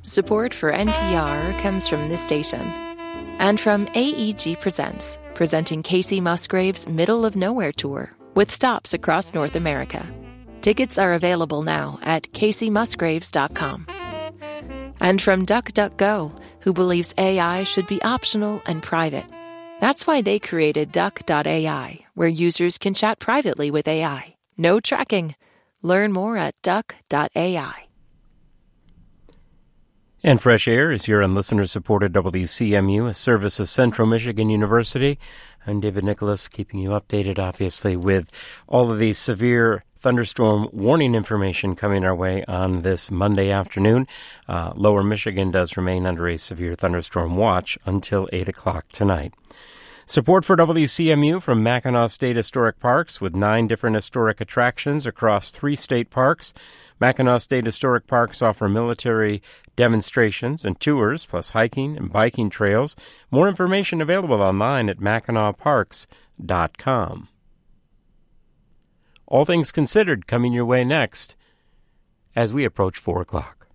Support for NPR comes from this station and from AEG Presents, presenting Casey Musgraves' Middle of Nowhere Tour with stops across North America. Tickets are available now at CaseyMusgraves.com. And from DuckDuckGo, who believes AI should be optional and private. That's why they created Duck.ai, where users can chat privately with AI. No tracking. Learn more at Duck.ai. And Fresh Air is here on listener-supported WCMU, a service of Central Michigan University. I'm David Nicholas, keeping you updated, obviously, with all of the severe thunderstorm warning information coming our way on this Monday afternoon. Lower Michigan does remain under a severe thunderstorm watch until 8 o'clock tonight. Support for WCMU from Mackinac State Historic Parks with 9 different historic attractions across 3 state parks. Mackinac State Historic Parks offer military demonstrations and tours, plus hiking and biking trails. More information available online at MackinacParks.com. All Things Considered coming your way next as we approach 4 o'clock.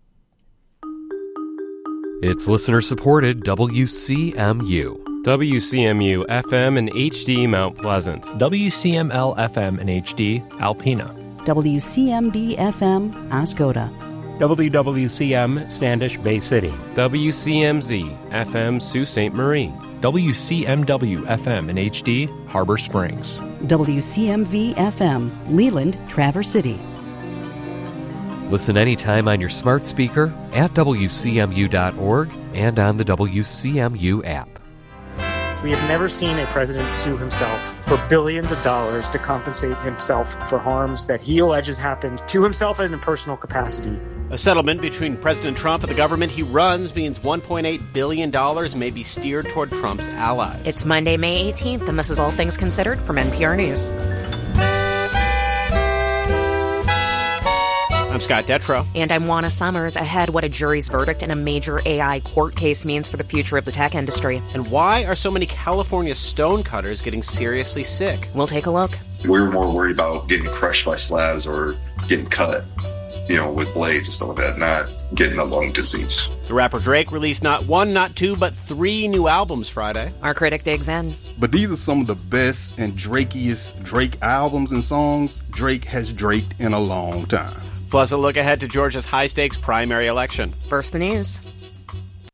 It's listener-supported WCMU. WCMU FM and HD Mount Pleasant. WCML FM and HD Alpena. WCMD FM Ascota. WWCM Standish Bay City. WCMZ FM Sault Ste. Marie. WCMW FM and HD Harbor Springs. WCMV FM Leland Traverse City. Listen anytime on your smart speaker, at WCMU.org, and on the WCMU app. We have never seen a president sue himself for billions of dollars to compensate himself for harms that he alleges happened to himself in a personal capacity. A settlement between President Trump and the government he runs means $1.8 billion may be steered toward Trump's allies. It's Monday, May 18th, and this is All Things Considered from NPR News. I'm Scott Detrow. And I'm Juana Summers. Ahead, what a jury's verdict in a major AI court case means for the future of the tech industry. And why are so many California stonecutters getting seriously sick? We'll take a look. We were more worried about getting crushed by slabs or getting cut, with blades and stuff like that, not getting a lung disease. The rapper Drake released not 1, not 2, but 3 new albums Friday. Our critic digs in. But these are some of the best and Drakiest Drake albums and songs Drake has draked in a long time. Plus a look ahead to Georgia's high-stakes primary election. First, the news.